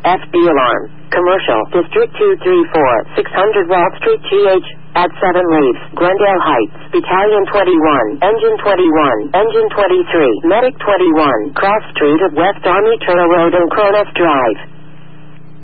FB alarm. Commercial. District 234, 600 Wall Street GH. At 7 Leaves, Glendale Heights, Battalion 21, Engine 21, Engine 23, Medic 21, Cross Street of West Army Trail Road and Cronus Drive.